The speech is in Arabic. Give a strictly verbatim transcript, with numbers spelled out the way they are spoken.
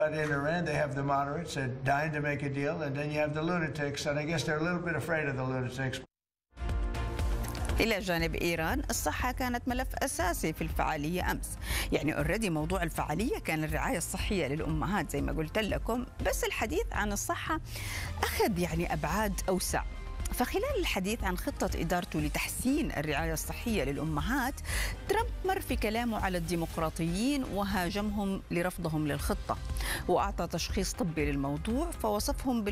But in Iran, they have the moderates that are dying to make a deal, and then you have the lunatics, and I guess they're a little bit afraid of the lunatics. إلى جانب إيران، الصحة كانت ملف أساسي في الفعالية أمس. يعني أوريدي موضوع الفعالية كان الرعاية الصحية للأمهات زي ما قلت لكم، بس الحديث عن الصحة أخذ يعني أبعاد أوسع. فخلال الحديث عن خطة إدارته لتحسين الرعاية الصحية للأمهات، ترامب مر في كلامه على الديمقراطيين وهاجمهم لرفضهم للخطة، وأعطى تشخيص طبي للموضوع فوصفهم